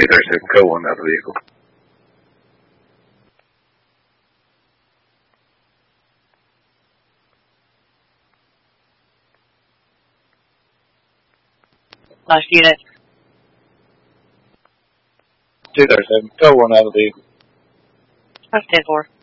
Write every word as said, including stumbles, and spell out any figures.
thirty-seven, code one out of the vehicle. Last unit. two thirty-seven, code one out of the vehicle. That's ten four.